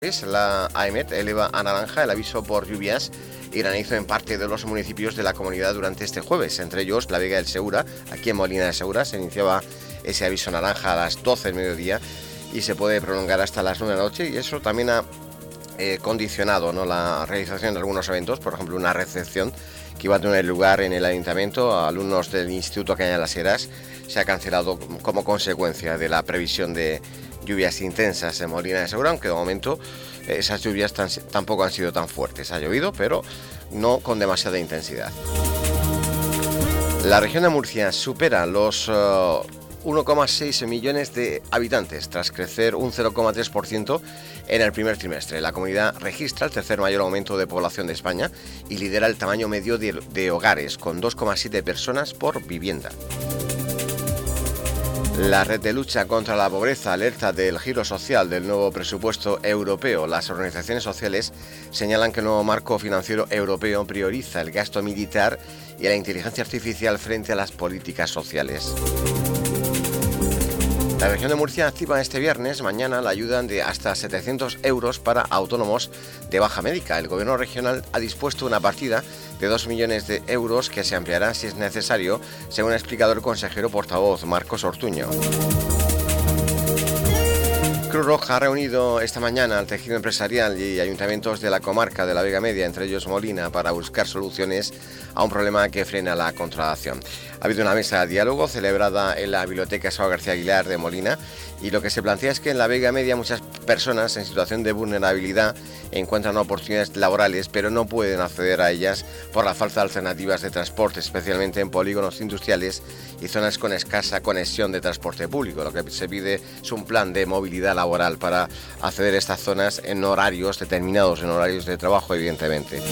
La AEMET eleva a naranja el aviso por lluvias y granizo en parte de los municipios de la comunidad durante este jueves, entre ellos la Vega del Segura. Aquí en Molina de Segura se iniciaba ese aviso naranja a las 12 del mediodía y se puede prolongar hasta las 9 de la noche, y eso también ha condicionado, ¿no?, la realización de algunos eventos. Por ejemplo, una recepción que iba a tener lugar en el ayuntamiento a alumnos del Instituto Caña de las Heras se ha cancelado como consecuencia de la previsión de lluvias intensas en Molina de Segura, aunque de momento esas lluvias tampoco han sido tan fuertes. Ha llovido, pero no con demasiada intensidad. La región de Murcia supera los 1,6 millones de habitantes, tras crecer un 0,3% en el primer trimestre. La comunidad registra el tercer mayor aumento de población de España y lidera el tamaño medio de hogares, con 2,7 personas por vivienda. La red de lucha contra la pobreza alerta del giro social del nuevo presupuesto europeo. Las organizaciones sociales señalan que el nuevo marco financiero europeo prioriza el gasto militar y la inteligencia artificial frente a las políticas sociales. La región de Murcia activa este viernes, mañana, la ayuda de hasta 700 euros para autónomos de baja médica. El gobierno regional ha dispuesto una partida de 2 millones de euros que se ampliará si es necesario, según ha explicado el consejero portavoz Marcos Ortuño. Cruz Roja ha reunido esta mañana al tejido empresarial y ayuntamientos de la comarca de la Vega Media, entre ellos Molina, para buscar soluciones a un problema que frena la contratación. Ha habido una mesa de diálogo celebrada en la Biblioteca Sao García Aguilar de Molina, y lo que se plantea es que en la Vega Media muchas personas en situación de vulnerabilidad encuentran oportunidades laborales, pero no pueden acceder a ellas por la falta de alternativas de transporte, especialmente en polígonos industriales y zonas con escasa conexión de transporte público. Lo que se pide es un plan de movilidad laboral para acceder a estas zonas en horarios determinados, en horarios de trabajo, evidentemente.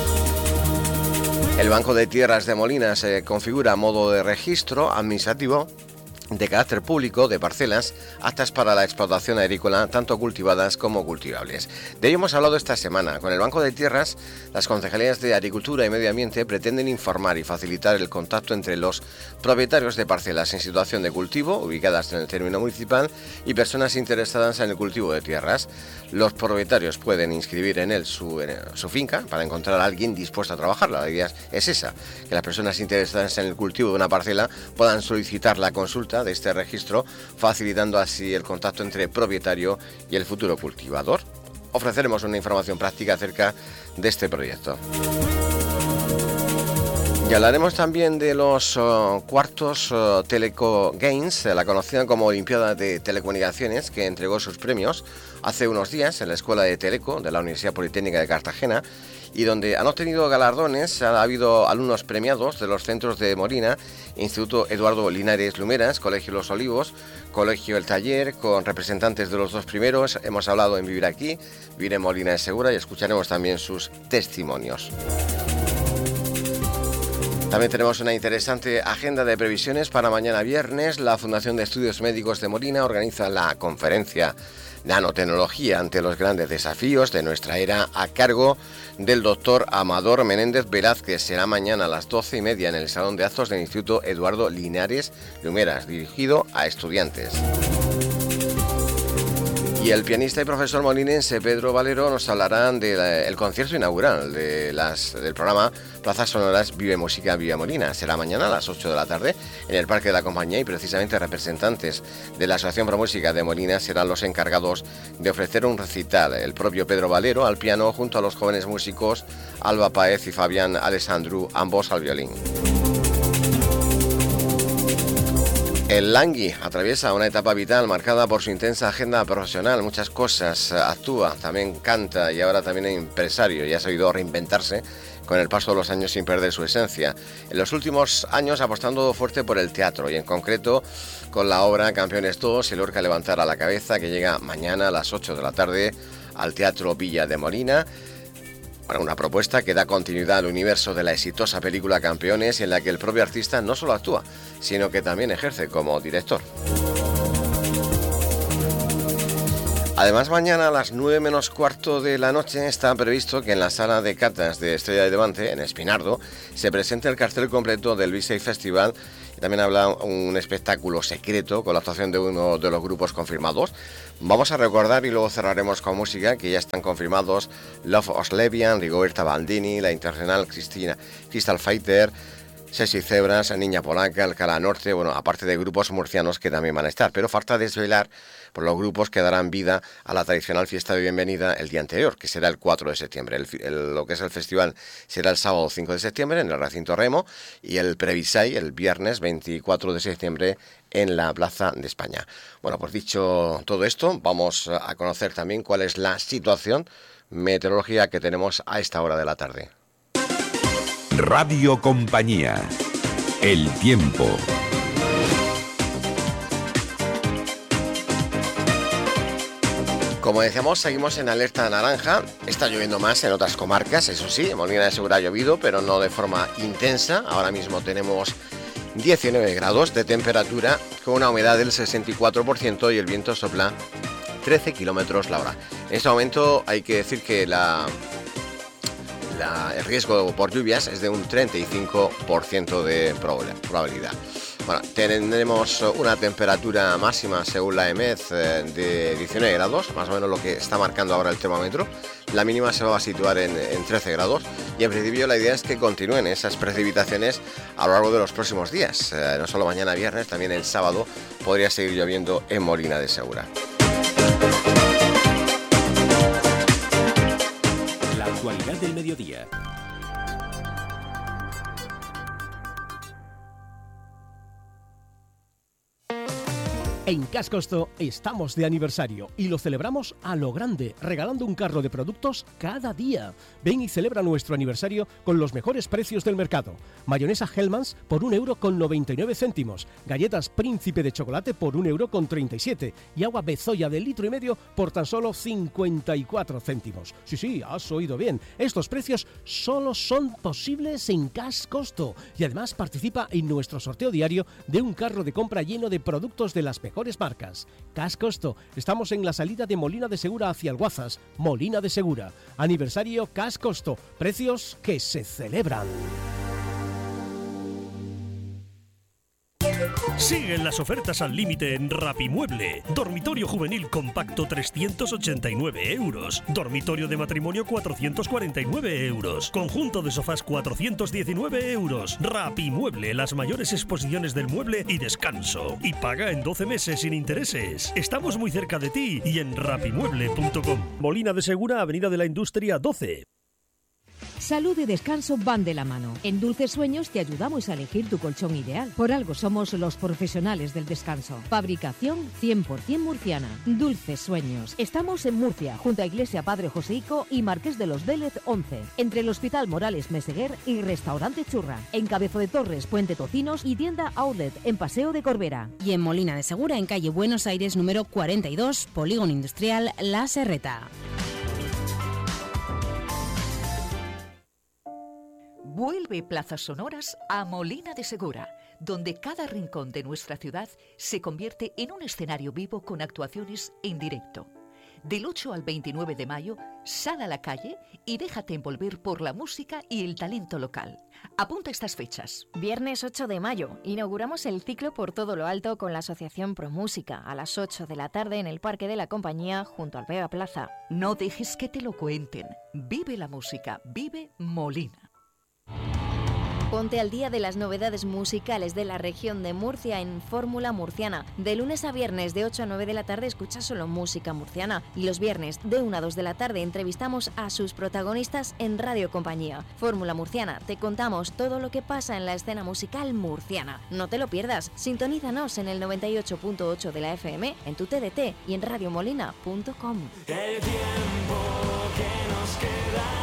El Banco de Tierras de Molina se configura a modo de registro administrativo de carácter público de parcelas aptas para la explotación agrícola, tanto cultivadas como cultivables. De ello hemos hablado esta semana. Con el Banco de Tierras, las concejalías de Agricultura y Medio Ambiente pretenden informar y facilitar el contacto entre los propietarios de parcelas en situación de cultivo, ubicadas en el término municipal, y personas interesadas en el cultivo de tierras. Los propietarios pueden inscribir en él su finca para encontrar a alguien dispuesto a trabajarla. La idea es esa, que las personas interesadas en el cultivo de una parcela puedan solicitar la consulta de este registro, facilitando así el contacto entre propietario y el futuro cultivador. Ofreceremos una información práctica acerca de este proyecto. Y hablaremos también de los cuartos Teleco Games, la conocida como Olimpiada de Telecomunicaciones, que entregó sus premios hace unos días en la Escuela de Teleco de la Universidad Politécnica de Cartagena, y donde han obtenido galardones. Ha habido alumnos premiados de los centros de Molina, Instituto Eduardo Linares Lumeras, Colegio Los Olivos, Colegio El Taller, con representantes de los dos primeros. Hemos hablado en Vivir Aquí, Vivir en Molina de Segura, y escucharemos también sus testimonios. También tenemos una interesante agenda de previsiones para mañana viernes. La Fundación de Estudios Médicos de Molina organiza la conferencia Nanotecnología ante los grandes desafíos de nuestra era, a cargo del doctor Amador Menéndez Velázquez. Será mañana a las 12:30 en el Salón de Actos del Instituto Eduardo Linares Lumeras, dirigido a estudiantes. Y el pianista y profesor molinense Pedro Valero nos hablará del concierto inaugural del programa Plazas Sonoras Vive Música, Vive Molina. Será mañana a las 8 de la tarde en el Parque de la Compañía, y precisamente representantes de la Asociación Pro Música de Molina serán los encargados de ofrecer un recital. El propio Pedro Valero al piano, junto a los jóvenes músicos Alba Paez y Fabián Alessandru, ambos al violín. El Langui atraviesa una etapa vital marcada por su intensa agenda profesional. Muchas cosas, actúa, también canta, y ahora también es empresario, y ha sabido reinventarse con el paso de los años sin perder su esencia. En los últimos años apostando fuerte por el teatro, y en concreto con la obra Campeones 2, el Lorca levantar a la cabeza, que llega mañana a las 8 de la tarde al Teatro Villa de Molina. Bueno, una propuesta que da continuidad al universo de la exitosa película Campeones, en la que el propio artista no solo actúa, sino que también ejerce como director. Además, mañana a las 9 menos cuarto de la noche está previsto que en la sala de catas de Estrella de Levante, en Espinardo, se presente el cartel completo del B6 Festival Y también habrá un espectáculo secreto con la actuación de uno de los grupos confirmados. Vamos a recordar y luego cerraremos con música que ya están confirmados: Love of Lesbian, Rigoberta Bandini, La Internacional, Crystal Fighter, Sexy Zebras, Niña Polaca, Alcalá Norte, bueno, aparte de grupos murcianos que también van a estar. Pero falta desvelar por los grupos que darán vida a la tradicional fiesta de bienvenida el día anterior, que será el 4 de septiembre. Lo que es el festival será el sábado 5 de septiembre en el Recinto Remo y el Previsay el viernes 24 de septiembre en la Plaza de España. Bueno, pues dicho todo esto, vamos a conocer también cuál es la situación meteorológica que tenemos a esta hora de la tarde. Radio Compañía. El tiempo. Como decíamos, seguimos en alerta naranja. Está lloviendo más en otras comarcas, eso sí. En Molina de Segura ha llovido, pero no de forma intensa. Ahora mismo tenemos 19 grados de temperatura con una humedad del 64% y el viento sopla 13 kilómetros la hora. En este momento hay que decir que el riesgo por lluvias es de un 35% de probabilidad. Bueno, tendremos una temperatura máxima según la EMED de 19 grados, más o menos lo que está marcando ahora el termómetro. La mínima se va a situar en 13 grados y en principio la idea es que continúen esas precipitaciones a lo largo de los próximos días. No solo mañana viernes, también el sábado podría seguir lloviendo en Molina de Segura. La actualidad del mediodía. En Cascosto estamos de aniversario y lo celebramos a lo grande, regalando un carro de productos cada día. Ven y celebra nuestro aniversario con los mejores precios del mercado. Mayonesa Hellmann's por €1,99. Galletas Príncipe de chocolate por €1,37. Y agua Bezoya de 1,5 litros por tan solo 54 céntimos. Sí, has oído bien. Estos precios solo son posibles en Cascosto. Y además participa en nuestro sorteo diario de un carro de compra lleno de productos de las mejores marcas. Cascosto. Estamos en la salida de Molina de Segura hacia Alguazas. Molina de Segura. Aniversario Cascosto. Precios que se celebran. Siguen las ofertas al límite en Rapimueble. Dormitorio juvenil compacto 389 euros. Dormitorio de matrimonio 449 euros. Conjunto de sofás 419 euros. Rapimueble, las mayores exposiciones del mueble y descanso. Y paga en 12 meses sin intereses. Estamos muy cerca de ti y en rapimueble.com. Molina de Segura, Avenida de la Industria 12. Salud y descanso van de la mano. En Dulces Sueños te ayudamos a elegir tu colchón ideal. Por algo somos los profesionales del descanso. Fabricación 100% murciana. Dulces Sueños. Estamos en Murcia, junto a Iglesia Padre Joseico y Marqués de los Vélez 11. Entre el Hospital Morales Meseguer y Restaurante Churra. En Cabezo de Torres, Puente Tocinos y tienda Outlet en Paseo de Corbera. Y en Molina de Segura, en calle Buenos Aires número 42, Polígono Industrial La Serreta. Vuelve Plazas Sonoras a Molina de Segura, donde cada rincón de nuestra ciudad se convierte en un escenario vivo con actuaciones en directo. Del 8 al 29 de mayo, sal a la calle y déjate envolver por la música y el talento local. Apunta estas fechas. Viernes 8 de mayo, inauguramos el ciclo por todo lo alto con la Asociación Promúsica a las 8 de la tarde en el Parque de la Compañía junto al Vega Plaza. No dejes que te lo cuenten. Vive la música, vive Molina. Ponte al día de las novedades musicales de la región de Murcia en Fórmula Murciana. De lunes a viernes de 8 a 9 de la tarde escucha solo música murciana. Y los viernes de 1 a 2 de la tarde entrevistamos a sus protagonistas en Radio Compañía. Fórmula Murciana, te contamos todo lo que pasa en la escena musical murciana. No te lo pierdas, sintonízanos en el 98.8 de la FM, en tu TDT y en radiomolina.com. El tiempo que nos queda.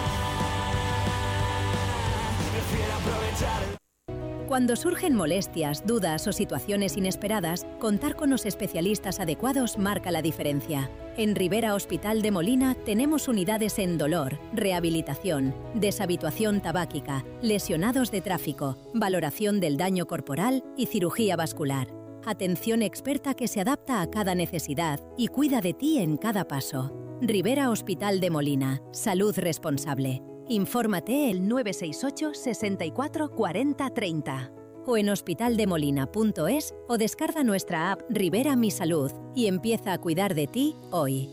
Cuando surgen molestias, dudas o situaciones inesperadas, contar con los especialistas adecuados marca la diferencia. En Rivera Hospital de Molina tenemos unidades en dolor, rehabilitación, deshabituación tabáquica, lesionados de tráfico, valoración del daño corporal y cirugía vascular. Atención experta que se adapta a cada necesidad y cuida de ti en cada paso. Rivera Hospital de Molina. Salud responsable. Infórmate el 968 64 40 30. o en hospitaldemolina.es o descarga nuestra app Ribera Mi Salud y empieza a cuidar de ti hoy.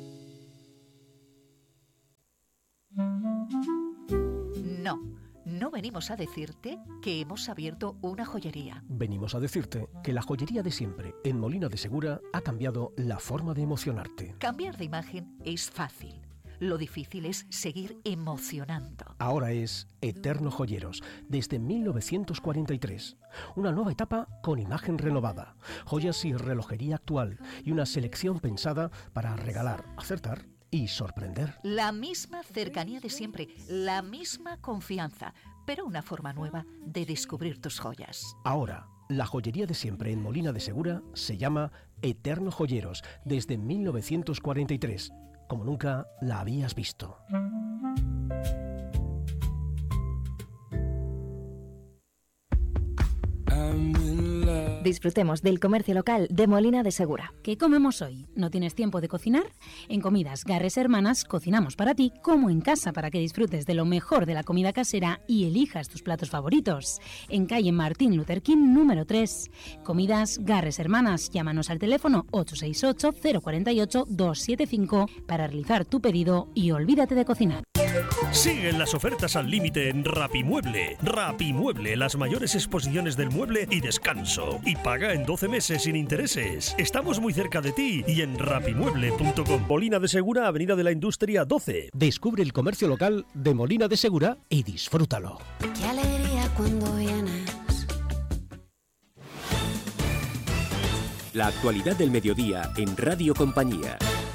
No venimos a decirte que hemos abierto una joyería. Venimos a decirte que la joyería de siempre en Molina de Segura ha cambiado la forma de emocionarte. Cambiar de imagen es fácil. Lo difícil es seguir emocionando. Ahora es Eterno Joyeros, desde 1943. Una nueva etapa con imagen renovada, joyas y relojería actual y una selección pensada para regalar, acertar y sorprender. La misma cercanía de siempre, la misma confianza, pero una forma nueva de descubrir tus joyas. Ahora, la joyería de siempre en Molina de Segura se llama Eterno Joyeros, desde 1943, como nunca la habías visto. Disfrutemos del comercio local de Molina de Segura. ¿Qué comemos hoy? ¿No tienes tiempo de cocinar? En Comidas Garres Hermanas cocinamos para ti como en casa para que disfrutes de lo mejor de la comida casera y elijas tus platos favoritos. En calle Martín Luther King número 3. Comidas Garres Hermanas. Llámanos al teléfono 868-048-275 para realizar tu pedido y olvídate de cocinar. Siguen las ofertas al límite en Rapimueble. Rapimueble, las mayores exposiciones del mueble y descanso. Y paga en 12 meses sin intereses. Estamos muy cerca de ti y en rapimueble.com. Molina de Segura, Avenida de la Industria 12. Descubre el comercio local de Molina de Segura y disfrútalo. Qué alegría cuando vienes. La actualidad del mediodía en Radio Compañía.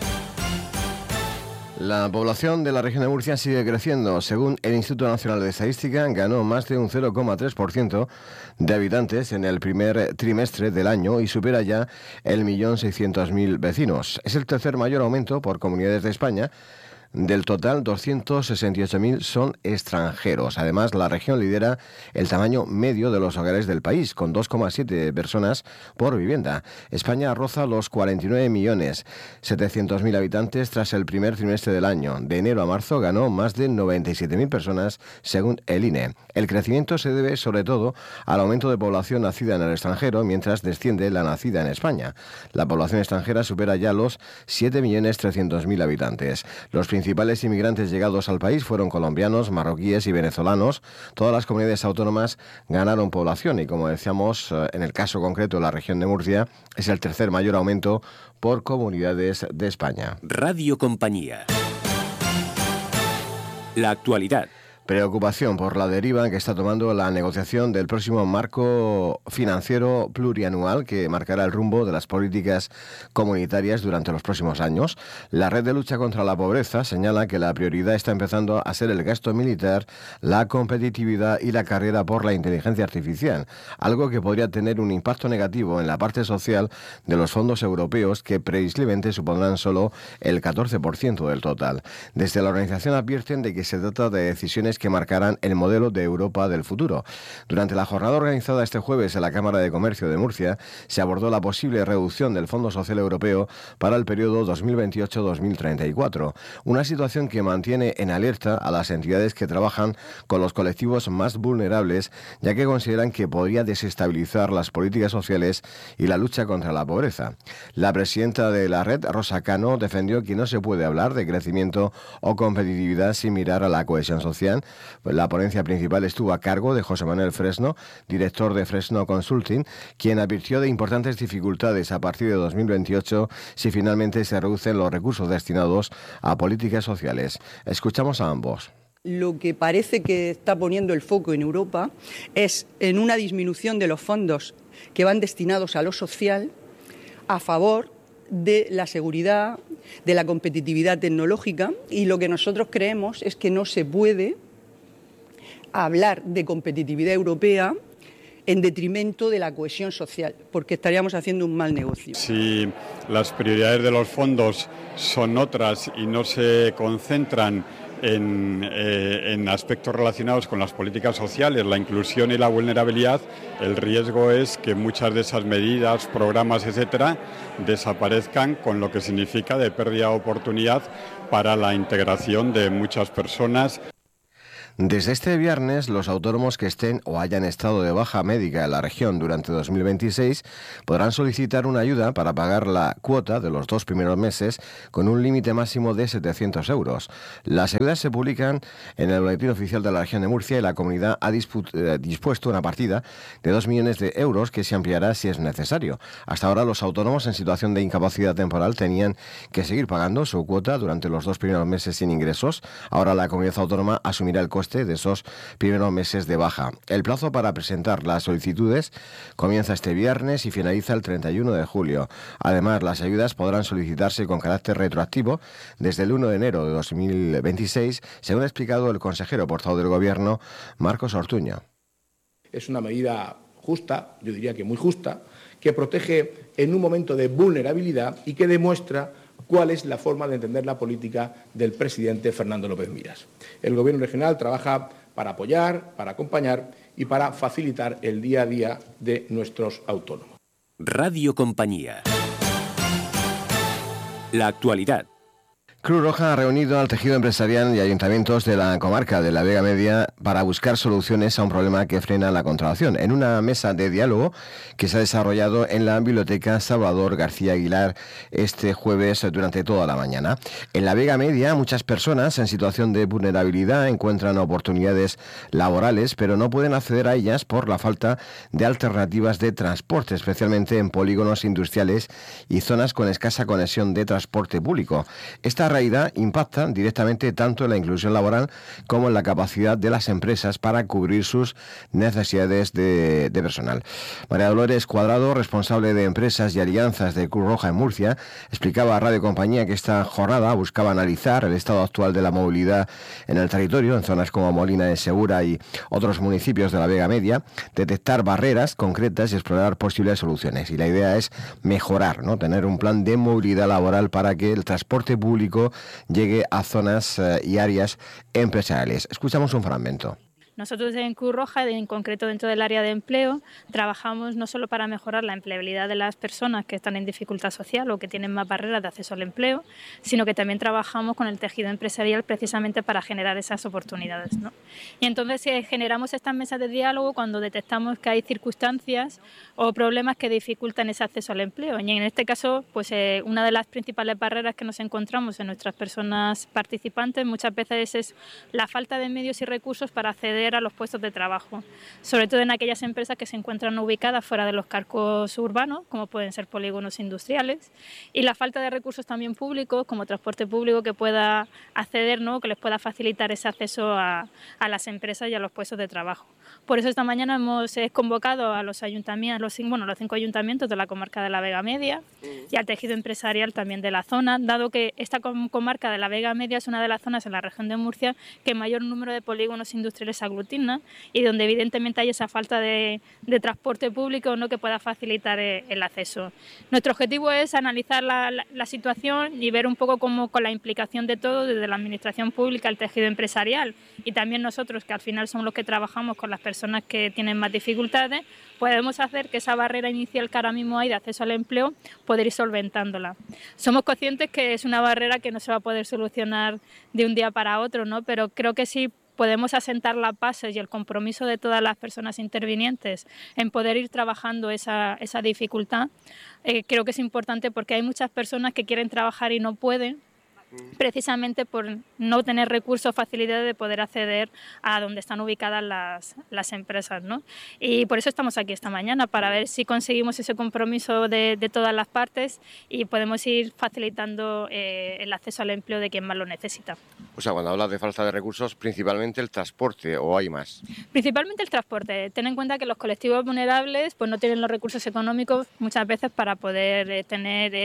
La población de la región de Murcia sigue creciendo. Según el Instituto Nacional de Estadística, ganó más de un 0,3% de habitantes en el primer trimestre del año y supera ya el 1.600.000 vecinos. Es el tercer mayor aumento por comunidades de España. Del total, 268.000 son extranjeros. Además, la región lidera el tamaño medio de los hogares del país, con 2,7 personas por vivienda. España roza los 49.700.000 habitantes tras el primer trimestre del año. De enero a marzo ganó más de 97.000 personas, según el INE. El crecimiento se debe, sobre todo, al aumento de población nacida en el extranjero, mientras desciende la nacida en España. La población extranjera supera ya los 7.300.000 habitantes. Los principales inmigrantes llegados al país fueron colombianos, marroquíes y venezolanos. Todas las comunidades autónomas ganaron población y, como decíamos, en el caso concreto de la región de Murcia, es el tercer mayor aumento por comunidades de España. Radio Compañía. La actualidad. Preocupación por la deriva que está tomando la negociación del próximo marco financiero plurianual que marcará el rumbo de las políticas comunitarias durante los próximos años. La Red de Lucha contra la Pobreza señala que la prioridad está empezando a ser el gasto militar, la competitividad y la carrera por la inteligencia artificial, algo que podría tener un impacto negativo en la parte social de los fondos europeos, que previsiblemente supondrán solo el 14% del total. Desde la organización advierten de que se trata de decisiones que marcarán el modelo de Europa del futuro. Durante la jornada organizada este jueves en la Cámara de Comercio de Murcia, se abordó la posible reducción del Fondo Social Europeo para el periodo 2028-2034, una situación que mantiene en alerta a las entidades que trabajan con los colectivos más vulnerables, ya que consideran que podría desestabilizar las políticas sociales y la lucha contra la pobreza. La presidenta de la red, Rosa Cano, defendió que no se puede hablar de crecimiento o competitividad sin mirar a la cohesión social. La ponencia principal estuvo a cargo de José Manuel Fresno, director de Fresno Consulting, quien advirtió de importantes dificultades a partir de 2028 si finalmente se reducen los recursos destinados a políticas sociales. Escuchamos a ambos. Lo que parece que está poniendo el foco en Europa es en una disminución de los fondos que van destinados a lo social a favor de la seguridad, de la competitividad tecnológica, y lo que nosotros creemos es que no se puede hablar de competitividad europea en detrimento de la cohesión social, porque estaríamos haciendo un mal negocio. Si las prioridades de los fondos son otras y no se concentran en aspectos relacionados con las políticas sociales, la inclusión y la vulnerabilidad, el riesgo es que muchas de esas medidas, programas, etcétera, desaparezcan, con lo que significa de pérdida de oportunidad para la integración de muchas personas. Desde este viernes, los autónomos que estén o hayan estado de baja médica en la región durante 2026 podrán solicitar una ayuda para pagar la cuota de los 2 primeros meses con un límite máximo de 700 euros. Las ayudas se publican en el Boletín Oficial de la Región de Murcia y la comunidad ha dispuesto una partida de 2 millones de euros que se ampliará si es necesario. Hasta ahora, los autónomos en situación de incapacidad temporal tenían que seguir pagando su cuota durante los 2 primeros meses sin ingresos. Ahora la comunidad autónoma asumirá el coste de esos primeros meses de baja. El plazo para presentar las solicitudes comienza este viernes y finaliza el 31 de julio. Además, las ayudas podrán solicitarse con carácter retroactivo desde el 1 de enero de 2026, según ha explicado el consejero portavoz del Gobierno, Marcos Ortuño. Es una medida justa, yo diría que muy justa, que protege en un momento de vulnerabilidad y que demuestra cuál es la forma de entender la política del presidente Fernando López Miras. El Gobierno regional trabaja para apoyar, para acompañar y para facilitar el día a día de nuestros autónomos. Radio Compañía. La actualidad. Cruz Roja ha reunido al tejido empresarial y ayuntamientos de la comarca de la Vega Media para buscar soluciones a un problema que frena la contratación. En una mesa de diálogo que se ha desarrollado en la Biblioteca Salvador García Aguilar este jueves durante toda la mañana. En la Vega Media, muchas personas en situación de vulnerabilidad encuentran oportunidades laborales, pero no pueden acceder a ellas por la falta de alternativas de transporte, especialmente en polígonos industriales y zonas con escasa conexión de transporte público. Esta realidad impacta directamente tanto en la inclusión laboral como en la capacidad de las empresas para cubrir sus necesidades de personal. María Dolores Cuadrado, responsable de empresas y alianzas de Cruz Roja en Murcia, explicaba a Radio Compañía que esta jornada buscaba analizar el estado actual de la movilidad en el territorio, en zonas como Molina de Segura y otros municipios de la Vega Media, detectar barreras concretas y explorar posibles soluciones. Y la idea es mejorar, ¿no? Tener un plan de movilidad laboral para que el transporte público llegue a zonas y áreas empresariales. Escuchamos un fragmento. Nosotros en Cruz Roja, en concreto dentro del área de empleo, trabajamos no solo para mejorar la empleabilidad de las personas que están en dificultad social o que tienen más barreras de acceso al empleo, sino que también trabajamos con el tejido empresarial precisamente para generar esas oportunidades, ¿no? Y entonces generamos estas mesas de diálogo cuando detectamos que hay circunstancias o problemas que dificultan ese acceso al empleo. Y en este caso, pues una de las principales barreras que nos encontramos en nuestras personas participantes muchas veces es la falta de medios y recursos para acceder a los puestos de trabajo, sobre todo en aquellas empresas que se encuentran ubicadas fuera de los cascos urbanos, como pueden ser polígonos industriales, y la falta de recursos también públicos, como transporte público que pueda acceder, ¿no?, que les pueda facilitar ese acceso a las empresas y a los puestos de trabajo. Por eso esta mañana hemos convocado a los ayuntamientos, los 5 ayuntamientos de la comarca de la Vega Media y al tejido empresarial también de la zona, dado que esta comarca de la Vega Media es una de las zonas en la región de Murcia que mayor número de polígonos industriales aglutina y donde evidentemente hay esa falta de transporte público, ¿no?, que pueda facilitar el acceso. Nuestro objetivo es analizar la situación y ver un poco cómo, con la implicación de todos, desde la administración pública, el tejido empresarial y también nosotros, que al final somos los que trabajamos con las personas que tienen más dificultades, podemos hacer que esa barrera inicial que ahora mismo hay de acceso al empleo, poder ir solventándola. Somos conscientes que es una barrera que no se va a poder solucionar de un día para otro, ¿no?, pero creo que sí podemos asentar las bases y el compromiso de todas las personas intervinientes en poder ir trabajando esa dificultad. Creo que es importante porque hay muchas personas que quieren trabajar y no pueden, precisamente por no tener recursos o facilidades de poder acceder a donde están ubicadas las empresas, ¿no? Y por eso estamos aquí esta mañana, para ver si conseguimos ese compromiso de todas las partes y podemos ir facilitando el acceso al empleo de quien más lo necesita. O sea, cuando hablas de falta de recursos, principalmente el transporte, ¿o hay más? Principalmente el transporte. Ten en cuenta que los colectivos vulnerables pues no tienen los recursos económicos muchas veces para poder tener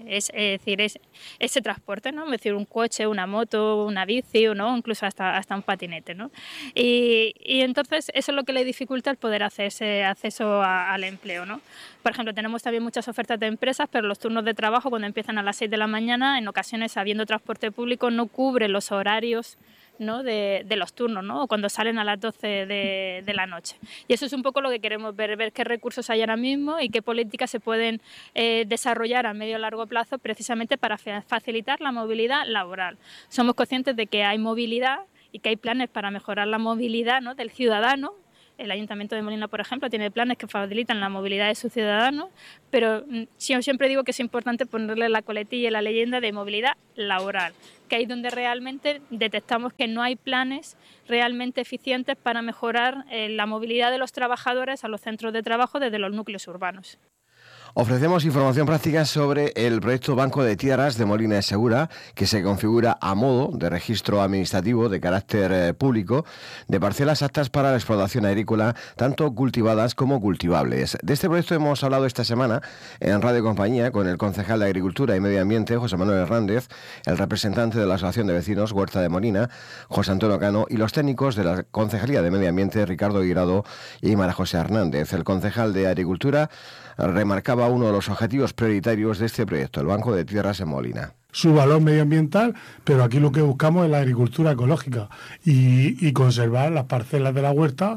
ese transporte, ¿no? Es decir, un coche, una moto, una bici, ¿no?, incluso hasta un patinete, ¿no? Y entonces eso es lo que le dificulta el poder hacer ese acceso al empleo, ¿no? Por ejemplo, tenemos también muchas ofertas de empresas, pero los turnos de trabajo, cuando empiezan a las 6 de la mañana, en ocasiones, habiendo transporte público, no cubre los horarios, ¿no?, de los turnos, ¿no?, o cuando salen a las 12 de la noche. Y eso es un poco lo que queremos ver qué recursos hay ahora mismo y qué políticas se pueden desarrollar a medio y largo plazo precisamente para facilitar la movilidad laboral. Somos conscientes de que hay movilidad y que hay planes para mejorar la movilidad, ¿no?, del ciudadano. El Ayuntamiento de Molina, por ejemplo, tiene planes que facilitan la movilidad de sus ciudadanos, pero yo siempre digo que es importante ponerle la coletilla y la leyenda de movilidad laboral, que ahí es donde realmente detectamos que no hay planes realmente eficientes para mejorar la movilidad de los trabajadores a los centros de trabajo desde los núcleos urbanos. Ofrecemos información práctica sobre el proyecto Banco de Tierras de Molina de Segura, que se configura a modo de registro administrativo de carácter público de parcelas aptas para la explotación agrícola, tanto cultivadas como cultivables. De este proyecto hemos hablado esta semana en Radio Compañía con el concejal de Agricultura y Medio Ambiente, José Manuel Hernández, el representante de la Asociación de Vecinos Huerta de Molina, José Antonio Cano, y los técnicos de la Concejalía de Medio Ambiente, Ricardo Guirado y María José Hernández. El concejal de Agricultura remarcaba uno de los objetivos prioritarios de este proyecto, el Banco de Tierras en Molina. Su valor medioambiental, pero aquí lo que buscamos es la agricultura ecológica y conservar las parcelas de la huerta,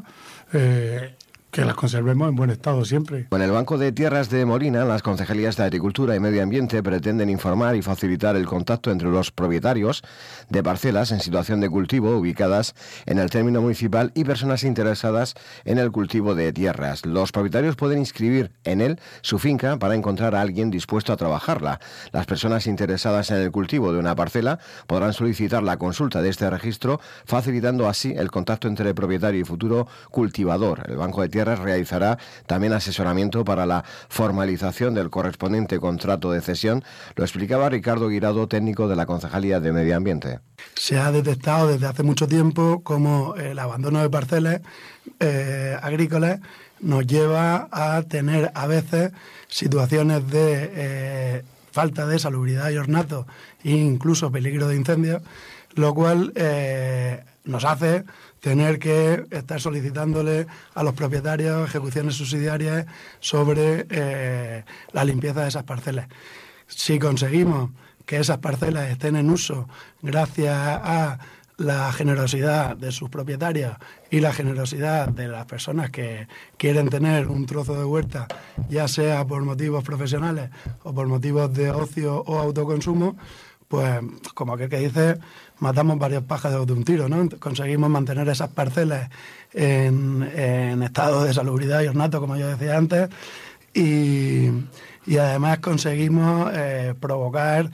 que las conservemos en buen estado siempre. Con el Banco de Tierras de Molina, las concejalías de Agricultura y Medio Ambiente pretenden informar y facilitar el contacto entre los propietarios de parcelas en situación de cultivo ubicadas en el término municipal y personas interesadas en el cultivo de tierras. Los propietarios pueden inscribir en él su finca para encontrar a alguien dispuesto a trabajarla. Las personas interesadas en el cultivo de una parcela podrán solicitar la consulta de este registro, facilitando así el contacto entre el propietario y futuro cultivador. El Banco de Tierras realizará también asesoramiento para la formalización del correspondiente contrato de cesión, lo explicaba Ricardo Guirado, técnico de la Concejalía de Medio Ambiente. Se ha detectado desde hace mucho tiempo cómo el abandono de parcelas agrícolas nos lleva a tener a veces situaciones de falta de salubridad y ornato e incluso peligro de incendio, lo cual nos hace tener que estar solicitándole a los propietarios ejecuciones subsidiarias sobre la limpieza de esas parcelas. Si conseguimos que esas parcelas estén en uso gracias a la generosidad de sus propietarios y la generosidad de las personas que quieren tener un trozo de huerta, ya sea por motivos profesionales o por motivos de ocio o autoconsumo, pues como aquel que dice, matamos varios pájaros de un tiro, ¿no? Conseguimos mantener esas parcelas en estado de salubridad y ornato, como yo decía antes, y además conseguimos provocar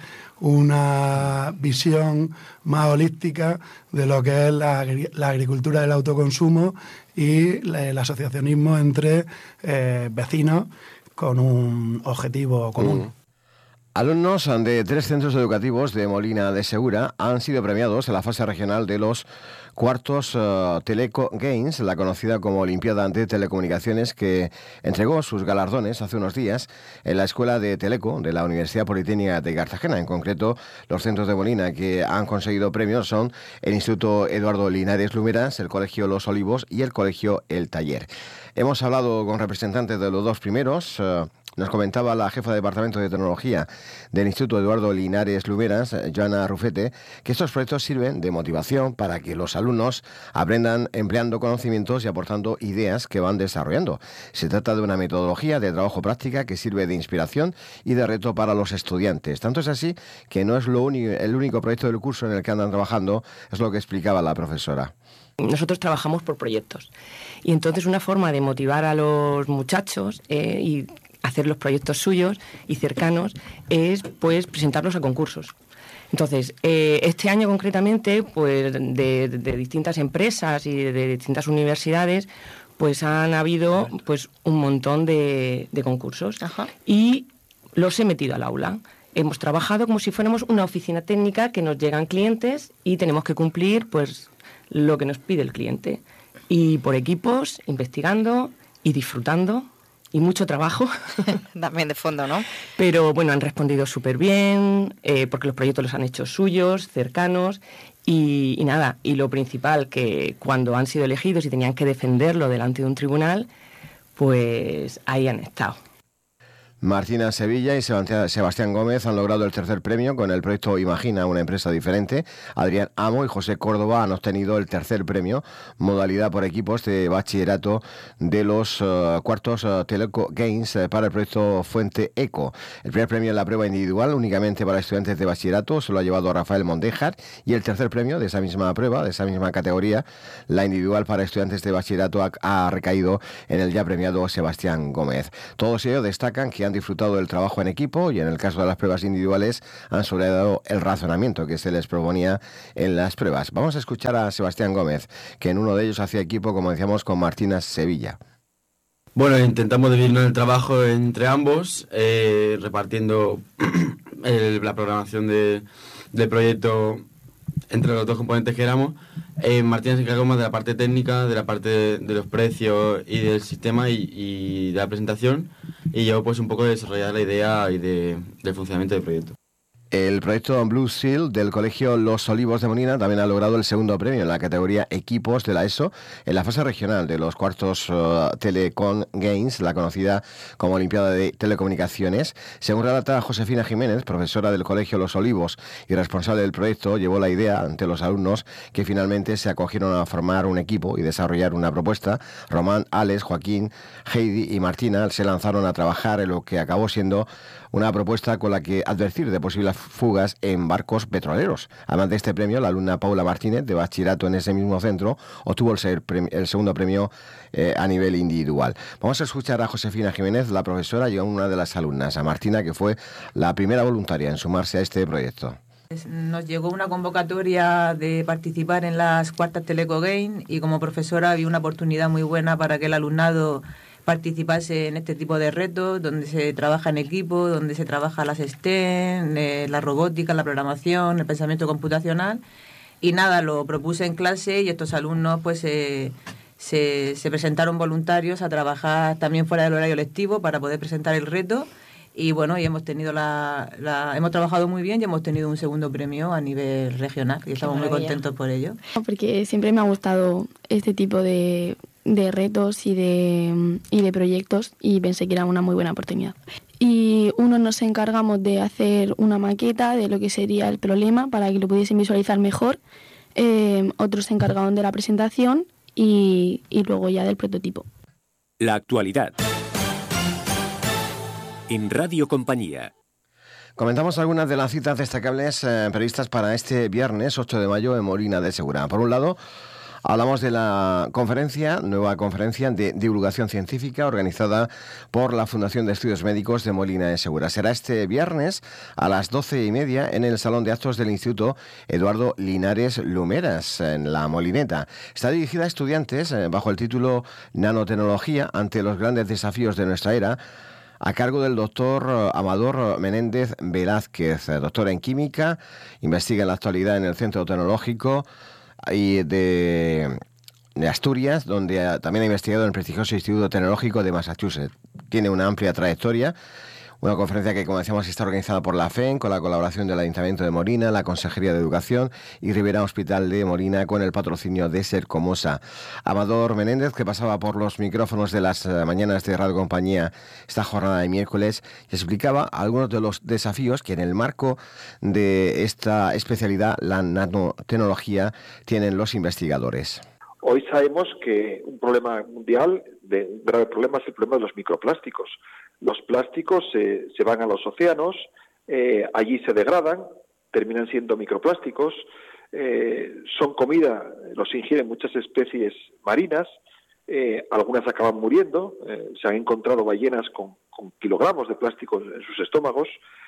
una visión más holística de lo que es la agricultura del autoconsumo y el asociacionismo entre vecinos con un objetivo común. Alumnos de 3 centros educativos de Molina de Segura han sido premiados en la fase regional de los cuartos Teleco Games, la conocida como Olimpiada de Telecomunicaciones, que entregó sus galardones hace unos días en la Escuela de Teleco de la Universidad Politécnica de Cartagena. En concreto, los centros de Molina que han conseguido premios son el Instituto Eduardo Linares Lumeras, el Colegio Los Olivos y el Colegio El Taller. Hemos hablado con representantes de los dos primeros. Nos comentaba la jefa de Departamento de Tecnología del Instituto Eduardo Linares Lumeras, Joana Rufete, que estos proyectos sirven de motivación para que los alumnos aprendan empleando conocimientos y aportando ideas que van desarrollando. Se trata de una metodología de trabajo práctica que sirve de inspiración y de reto para los estudiantes. Tanto es así que no es el único proyecto del curso en el que andan trabajando, es lo que explicaba la profesora. Nosotros trabajamos por proyectos y entonces una forma de motivar a los muchachos y hacer los proyectos suyos y cercanos es pues presentarlos a concursos. Entonces, este año concretamente, pues de distintas empresas y de distintas universidades, pues han habido pues un montón de concursos. Ajá. Y los he metido al aula. Hemos trabajado como si fuéramos una oficina técnica que nos llegan clientes y tenemos que cumplir pues lo que nos pide el cliente. Y por equipos, investigando y disfrutando. Y mucho trabajo. También de fondo, ¿no? Pero bueno, han respondido súper bien, porque los proyectos los han hecho suyos, cercanos, y nada. Y lo principal, que cuando han sido elegidos y tenían que defenderlo delante de un tribunal, pues ahí han estado. Martina Sevilla y Sebastián Gómez han logrado el tercer premio con el proyecto Imagina, una empresa diferente. Adrián Amo y José Córdoba han obtenido el tercer premio, modalidad por equipos de bachillerato de los cuartos Teleco Games para el proyecto Fuente Eco. El primer premio en la prueba individual, únicamente para estudiantes de bachillerato, se lo ha llevado Rafael Mondejar, y el tercer premio de esa misma prueba, de esa misma categoría, la individual para estudiantes de bachillerato, ha recaído en el ya premiado Sebastián Gómez. Todos ellos destacan que han disfrutado del trabajo en equipo y en el caso de las pruebas individuales han subrayado el razonamiento que se les proponía en las pruebas. Vamos a escuchar a Sebastián Gómez, que en uno de ellos hacía equipo, como decíamos, con Martina Sevilla. Bueno, intentamos dividirnos el trabajo entre ambos, repartiendo la programación del proyecto entre los dos componentes que éramos. Martina se encargó más de la parte técnica, de la parte de los precios y del sistema y de la presentación, y yo pues un poco de desarrollar la idea y del funcionamiento del proyecto. El proyecto Blue Seal del Colegio Los Olivos de Molina también ha logrado el segundo premio en la categoría Equipos de la ESO en la fase regional de los cuartos Telecom Games, la conocida como Olimpiada de Telecomunicaciones. Según relata Josefina Jiménez, profesora del Colegio Los Olivos y responsable del proyecto, llevó la idea ante los alumnos, que finalmente se acogieron a formar un equipo y desarrollar una propuesta. Román, Alex, Joaquín, Heidi y Martina se lanzaron a trabajar en lo que acabó siendo una propuesta con la que advertir de posibles fugas en barcos petroleros. Además de este premio, la alumna Paula Martínez, de bachillerato en ese mismo centro, obtuvo el segundo premio a nivel individual. Vamos a escuchar a Josefina Jiménez, la profesora, y a una de las alumnas, a Martina, que fue la primera voluntaria en sumarse a este proyecto. Nos llegó una convocatoria de participar en las cuartas Teleco Games y como profesora vi una oportunidad muy buena para que el alumnado participase en este tipo de retos, donde se trabaja en equipo, donde se trabaja las STEM, la robótica, la programación, el pensamiento computacional. Y nada, lo propuse en clase y estos alumnos pues se presentaron voluntarios a trabajar también fuera del horario lectivo para poder presentar el reto. Y bueno, y hemos tenido hemos trabajado muy bien y hemos tenido un segundo premio a nivel regional y estamos muy contentos por ello. Porque siempre me ha gustado este tipo de retos y de proyectos y pensé que era una muy buena oportunidad. Y unos nos encargamos de hacer una maqueta de lo que sería el problema para que lo pudiesen visualizar mejor, otros se encargaron de la presentación y luego ya del prototipo. La actualidad en Radio Compañía. Comentamos algunas de las citas destacables previstas para este viernes 8 de mayo en Molina de Segura. Por un lado, hablamos de la nueva conferencia de divulgación científica organizada por la Fundación de Estudios Médicos de Molina de Segura. Será este viernes a las 12:30 en el Salón de Actos del Instituto Eduardo Linares Lumeras, en La Molineta. Está dirigida a estudiantes bajo el título Nanotecnología ante los grandes desafíos de nuestra era, a cargo del doctor Amador Menéndez Velázquez, doctor en química, investiga en la actualidad en el Centro Tecnológico y de Asturias, donde también ha investigado en el prestigioso Instituto Tecnológico de Massachusetts. Tiene una amplia trayectoria. Una conferencia que, como decíamos, está organizada por la FEN, con la colaboración del Ayuntamiento de Molina, la Consejería de Educación y Ribera Hospital de Molina, con el patrocinio de Sercomosa. Amador Menéndez, que pasaba por los micrófonos de las mañanas de Radio Compañía esta jornada de miércoles, y explicaba algunos de los desafíos que en el marco de esta especialidad, la nanotecnología, tienen los investigadores. Hoy sabemos que un problema mundial, un grave problema, es el problema de los microplásticos. Los plásticos se van a los océanos, allí se degradan, terminan siendo microplásticos, son comida, los ingieren muchas especies marinas, algunas acaban muriendo, se han encontrado ballenas con kilogramos de plástico en sus estómagos.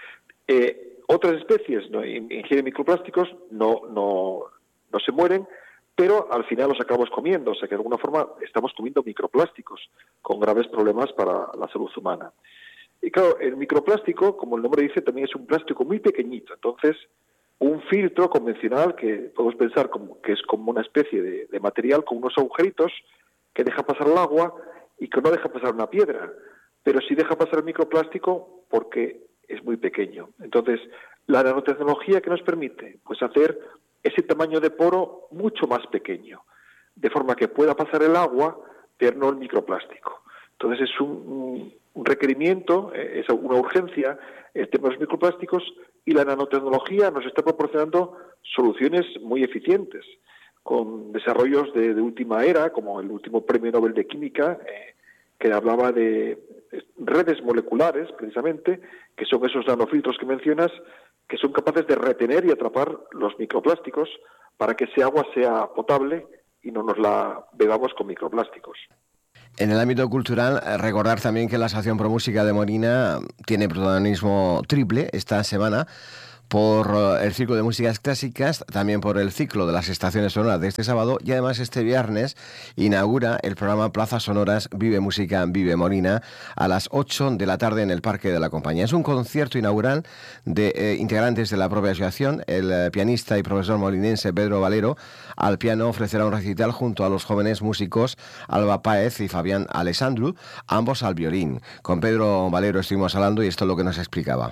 Otras especies ingieren microplásticos, no se mueren, pero al final los acabamos comiendo, o sea que de alguna forma estamos comiendo microplásticos con graves problemas para la salud humana. Y claro, el microplástico, como el nombre dice, también es un plástico muy pequeñito, entonces un filtro convencional que podemos pensar que es como una especie de material con unos agujeritos que deja pasar el agua y que no deja pasar una piedra, pero sí deja pasar el microplástico porque es muy pequeño. Entonces, la nanotecnología, ¿qué nos permite? Pues hacer ese tamaño de poro mucho más pequeño, de forma que pueda pasar el agua, pero no el microplástico. Entonces es requerimiento, es una urgencia el tema de los microplásticos, y la nanotecnología nos está proporcionando soluciones muy eficientes, con desarrollos de última era, como el último Premio Nobel de Química, que hablaba de redes moleculares, precisamente, que son esos nanofiltros que mencionas, que son capaces de retener y atrapar los microplásticos para que ese agua sea potable y no nos la bebamos con microplásticos. En el ámbito cultural, recordar también que la Asociación Pro Música de Molina tiene protagonismo triple esta semana por el ciclo de músicas clásicas, también por el ciclo de las estaciones sonoras de este sábado, y además este viernes inaugura el programa Plazas Sonoras Vive Música, Vive Molina a las 8 de la tarde en el Parque de la Compañía. Es un concierto inaugural de integrantes de la propia asociación. El pianista y profesor molinense Pedro Valero al piano ofrecerá un recital junto a los jóvenes músicos Alba Páez y Fabián Alessandru, ambos al violín. Con Pedro Valero estuvimos hablando y esto es lo que nos explicaba.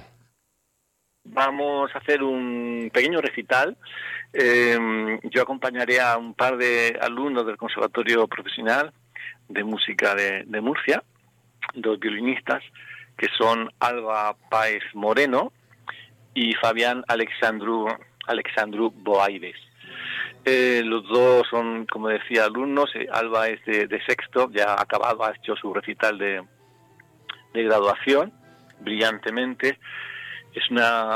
Vamos a hacer un pequeño recital. Yo acompañaré a un par de alumnos del Conservatorio Profesional de Música de Murcia, dos violinistas, que son Alba Páez Moreno y Fabián Alessandru Boaides. Los dos son, como decía, alumnos. Alba es de sexto, ya ha acabado, ha hecho su recital de graduación brillantemente. Es una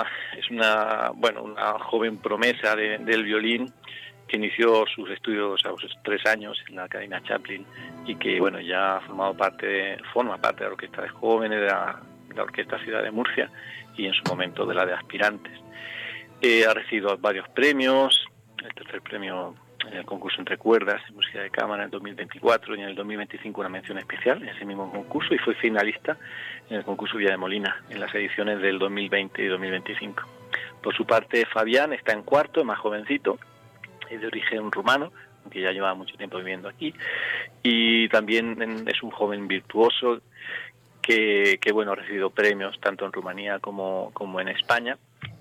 joven promesa del violín que inició sus estudios a los 3 años en la Academia Chaplin y que ya forma parte de la Orquesta de Jóvenes de la Orquesta Ciudad de Murcia y en su momento de la de aspirantes. Ha recibido varios premios, el tercer premio en el concurso Entre Cuerdas de Música de Cámara en 2024 y en el 2025 una mención especial en ese mismo concurso, y fue finalista en el concurso Villa de Molina en las ediciones del 2020 y 2025. Por su parte, Fabián está en cuarto, es más jovencito, es de origen rumano, aunque ya lleva mucho tiempo viviendo aquí, y también es un joven virtuoso que ha recibido premios tanto en Rumanía como en España.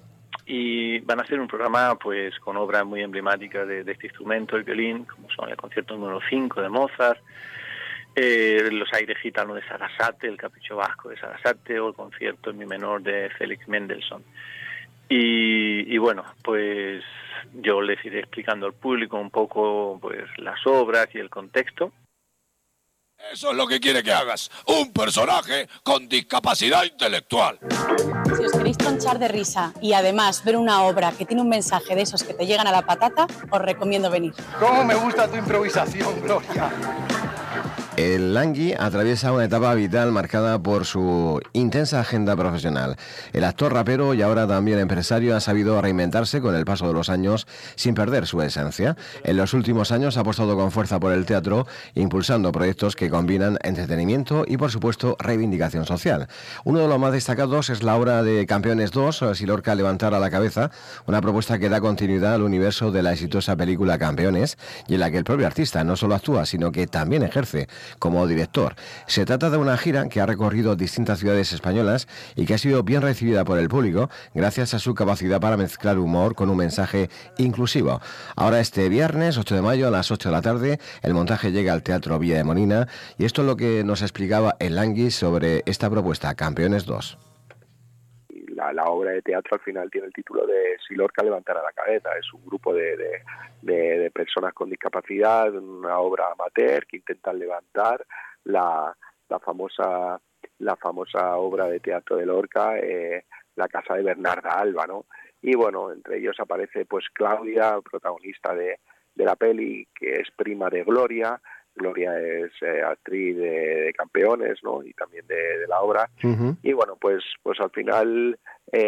Y van a hacer un programa con obras muy emblemáticas de este instrumento, el violín, como son el concierto número 5 de Mozart, los aires gitanos de Sarasate, el capricho vasco de Sarasate o el concierto en mi menor de Félix Mendelssohn. Y yo les iré explicando al público un poco las obras y el contexto. Eso es lo que quiere que hagas, un personaje con discapacidad intelectual. Si os queréis tronchar de risa y además ver una obra que tiene un mensaje de esos que te llegan a la patata, os recomiendo venir. ¿Cómo me gusta tu improvisación, Gloria? El Langui atraviesa una etapa vital marcada por su intensa agenda profesional. El actor, rapero y ahora también empresario ha sabido reinventarse con el paso de los años sin perder su esencia. En los últimos años ha apostado con fuerza por el teatro, impulsando proyectos que combinan entretenimiento y, por supuesto, reivindicación social. Uno de los más destacados es la obra de Campeones 2, Si Lorca levantara la cabeza, una propuesta que da continuidad al universo de la exitosa película Campeones y en la que el propio artista no solo actúa, sino que también ejerce como director. Se trata de una gira que ha recorrido distintas ciudades españolas y que ha sido bien recibida por el público gracias a su capacidad para mezclar humor con un mensaje inclusivo. Ahora este viernes 8 de mayo a las 8 de la tarde el montaje llega al Teatro Villa de Molina y esto es lo que nos explicaba el Langui sobre esta propuesta, Campeones 2. La obra de teatro al final tiene el título de Si Lorca levantara la cabeza. Es un grupo de personas con discapacidad, una obra amateur que intentan levantar la famosa obra de teatro de Lorca, La casa de Bernarda Alba, ¿no? Y entre ellos aparece Claudia, protagonista de la peli, que es prima de Gloria. Gloria es actriz de Campeones, ¿no? Y también de la obra. Uh-huh. Y pues al final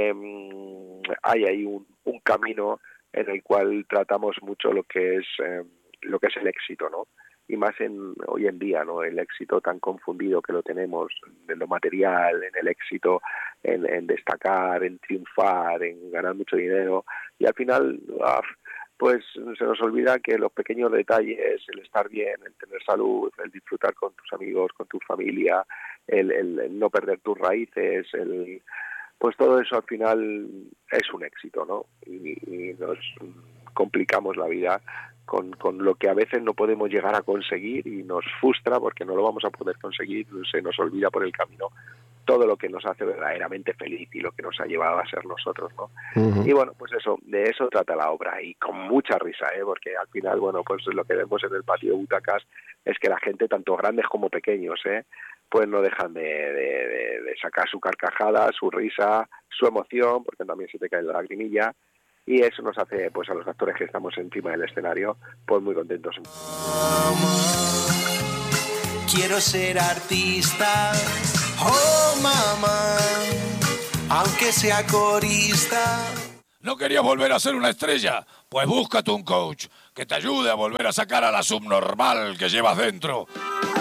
hay ahí un camino en el cual tratamos mucho lo que es el éxito, ¿no? Y más hoy en día, ¿no? El éxito tan confundido que lo tenemos en lo material, en el éxito, en destacar, en triunfar, en ganar mucho dinero. Y al final pues se nos olvida que los pequeños detalles, el estar bien, el tener salud, el disfrutar con tus amigos, con tu familia, el no perder tus raíces, pues todo eso al final es un éxito, ¿no? Y nos complicamos la vida con lo que a veces no podemos llegar a conseguir y nos frustra porque no lo vamos a poder conseguir, se nos olvida por el camino todo lo que nos hace verdaderamente feliz y lo que nos ha llevado a ser nosotros, ¿no? Y bueno, pues eso, de eso trata la obra, y con mucha risa, porque al final, bueno, pues lo que vemos en el patio de butacas es que la gente, tanto grandes como pequeños, pues no dejan de sacar su carcajada, su risa, su emoción, porque también se te cae la lagrimilla, y eso nos hace, pues a los actores que estamos encima del escenario, pues muy contentos. Quiero ser artista, oh mamá, aunque sea corista. ¿No querías volver a ser una estrella? Pues búscate un coach que te ayude a volver a sacar a la subnormal que llevas dentro.